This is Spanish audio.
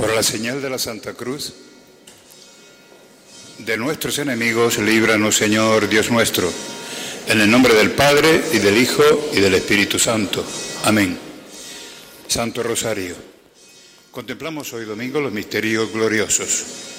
Por la señal de la Santa Cruz, de nuestros enemigos, líbranos, Señor, Dios nuestro, en el nombre del Padre, y del Hijo, y del Espíritu Santo. Amén. Santo Rosario. Contemplamos hoy domingo los misterios gloriosos.